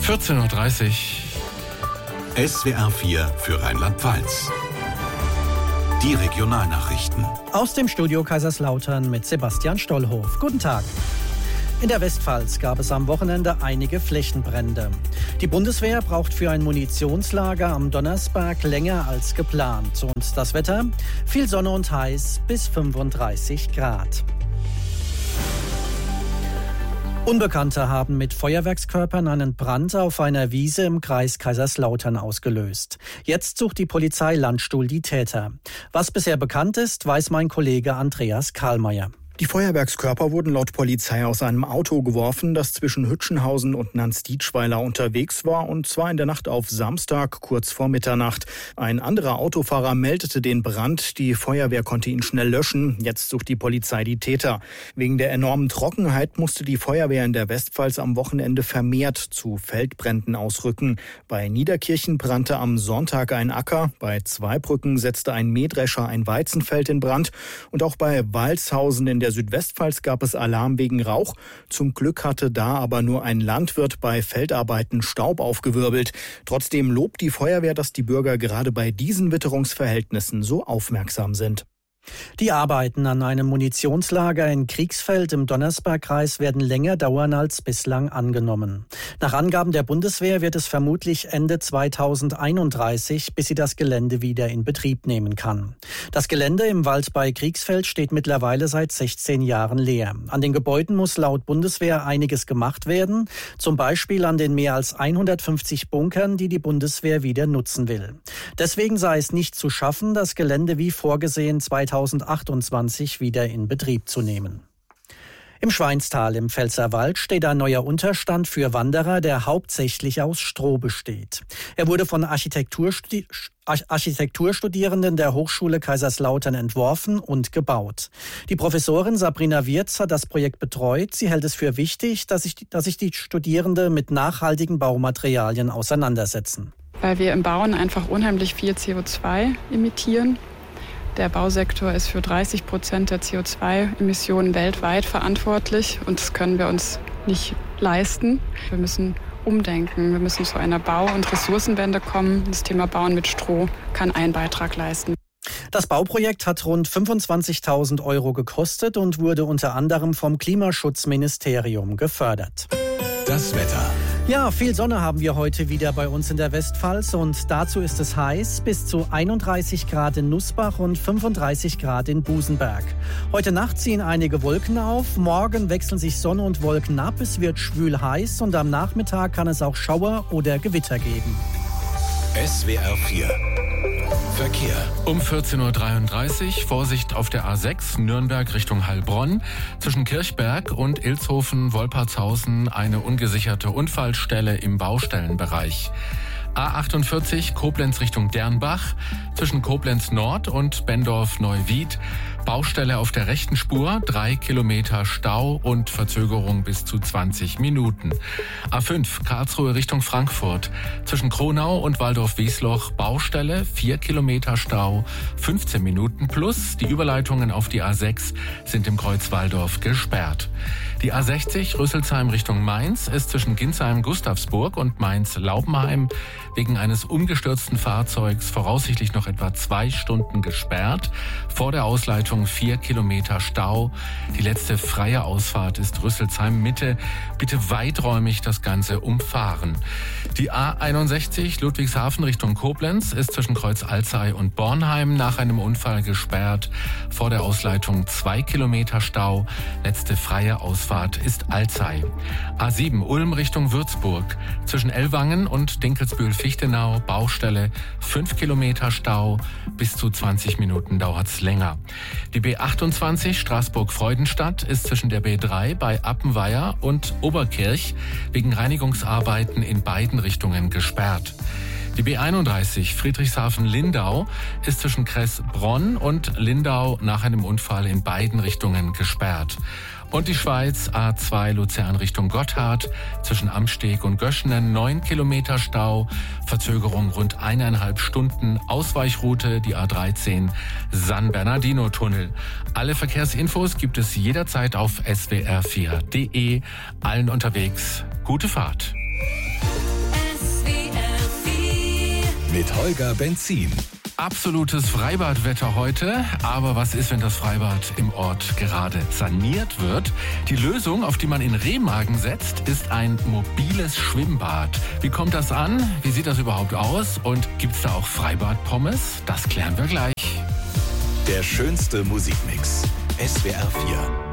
14.30 Uhr. SWR 4 für Rheinland-Pfalz. Die Regionalnachrichten. Aus dem Studio Kaiserslautern mit Sebastian Stollhof. Guten Tag. In der Westpfalz gab es am Wochenende einige Flächenbrände. Die Bundeswehr braucht für ein Munitionslager am Donnersberg länger als geplant. Und das Wetter? Viel Sonne und heiß bis 35 Grad. Unbekannte haben mit Feuerwerkskörpern einen Brand auf einer Wiese im Kreis Kaiserslautern ausgelöst. Jetzt sucht die Polizei Landstuhl die Täter. Was bisher bekannt ist, weiß mein Kollege Andreas Karlmeier. Die Feuerwerkskörper wurden laut Polizei aus einem Auto geworfen, das zwischen Hütchenhausen und Nanstitschweiler unterwegs war, und zwar in der Nacht auf Samstag kurz vor Mitternacht. Ein anderer Autofahrer meldete den Brand, die Feuerwehr konnte ihn schnell löschen. Jetzt sucht die Polizei die Täter. Wegen der enormen Trockenheit musste die Feuerwehr in der Westpfalz am Wochenende vermehrt zu Feldbränden ausrücken. Bei Niederkirchen brannte am Sonntag ein Acker, bei Zweibrücken setzte ein Mähdrescher ein Weizenfeld in Brand und auch bei Walshausen in der Südwestpfalz gab es Alarm wegen Rauch. Zum Glück hatte da aber nur ein Landwirt bei Feldarbeiten Staub aufgewirbelt. Trotzdem lobt die Feuerwehr, dass die Bürger gerade bei diesen Witterungsverhältnissen so aufmerksam sind. Die Arbeiten an einem Munitionslager in Kriegsfeld im Donnersbergkreis werden länger dauern als bislang angenommen. Nach Angaben der Bundeswehr wird es vermutlich Ende 2031, bis sie das Gelände wieder in Betrieb nehmen kann. Das Gelände im Wald bei Kriegsfeld steht mittlerweile seit 16 Jahren leer. An den Gebäuden muss laut Bundeswehr einiges gemacht werden, zum Beispiel an den mehr als 150 Bunkern, die die Bundeswehr wieder nutzen will. Deswegen sei es nicht zu schaffen, das Gelände wie vorgesehen 2028 wieder in Betrieb zu nehmen. Im Schweinstal im Pfälzerwald steht ein neuer Unterstand für Wanderer, der hauptsächlich aus Stroh besteht. Er wurde von Architekturstudierenden der Hochschule Kaiserslautern entworfen und gebaut. Die Professorin Sabrina Wirz hat das Projekt betreut. Sie hält es für wichtig, dass sich die Studierenden mit nachhaltigen Baumaterialien auseinandersetzen. Weil wir im Bauen einfach unheimlich viel CO2 emittieren. Der Bausektor ist für 30% der CO2-Emissionen weltweit verantwortlich und das können wir uns nicht leisten. Wir müssen umdenken, wir müssen zu einer Bau- und Ressourcenwende kommen. Das Thema Bauen mit Stroh kann einen Beitrag leisten. Das Bauprojekt hat rund 25.000 € gekostet und wurde unter anderem vom Klimaschutzministerium gefördert. Das Wetter. Ja, viel Sonne haben wir heute wieder bei uns in der Westpfalz und dazu ist es heiß, bis zu 31 Grad in Nussbach und 35 Grad in Busenberg. Heute Nacht ziehen einige Wolken auf, morgen wechseln sich Sonne und Wolken ab, es wird schwül heiß und am Nachmittag kann es auch Schauer oder Gewitter geben. SWR 4 Verkehr. Um 14.33 Uhr Vorsicht auf der A6 Nürnberg Richtung Heilbronn. Zwischen Kirchberg und Ilshofen-Wolpertshausen eine ungesicherte Unfallstelle im Baustellenbereich. A48 Koblenz Richtung Dernbach, zwischen Koblenz Nord und Bendorf-Neuwied, Baustelle auf der rechten Spur, 3 Kilometer Stau und Verzögerung bis zu 20 Minuten. A5 Karlsruhe Richtung Frankfurt, zwischen Kronau und Waldorf-Wiesloch, Baustelle, 4 Kilometer Stau, 15 Minuten plus. Die Überleitungen auf die A6 sind im Kreuz Walldorf gesperrt. Die A60 Rüsselsheim Richtung Mainz ist zwischen Ginsheim-Gustavsburg und Mainz-Laubenheim wegen eines umgestürzten Fahrzeugs voraussichtlich noch etwa 2 Stunden gesperrt. Vor der Ausleitung 4 Kilometer Stau. Die letzte freie Ausfahrt ist Rüsselsheim Mitte. Bitte weiträumig das Ganze umfahren. Die A61 Ludwigshafen Richtung Koblenz ist zwischen Kreuz Alzey und Bornheim nach einem Unfall gesperrt. Vor der Ausleitung 2 Kilometer Stau. Letzte freie Ausfahrt ist Alzey. A7 Ulm Richtung Würzburg. Zwischen Ellwangen und Dinkelsbühl-Fichtenau Baustelle, 5 Kilometer Stau. Bis zu 20 Minuten dauert's länger. Die B28 Straßburg-Freudenstadt ist zwischen der B3 bei Appenweier und Oberkirch wegen Reinigungsarbeiten in beiden Richtungen gesperrt. Die B31 Friedrichshafen-Lindau ist zwischen Kress-Bronn und Lindau nach einem Unfall in beiden Richtungen gesperrt. Und die Schweiz A2 Luzern Richtung Gotthard zwischen Amsteg und Göschenen 9 Kilometer Stau, Verzögerung rund 1,5 Stunden, Ausweichroute die A13 San Bernardino Tunnel. Alle Verkehrsinfos gibt es jederzeit auf swr4.de. Allen unterwegs gute Fahrt. Mit Holger Benzin. Absolutes Freibadwetter heute. Aber was ist, wenn das Freibad im Ort gerade saniert wird? Die Lösung, auf die man in Remagen setzt, ist ein mobiles Schwimmbad. Wie kommt das an? Wie sieht das überhaupt aus? Und gibt's da auch Freibad-Pommes? Das klären wir gleich. Der schönste Musikmix. SWR 4.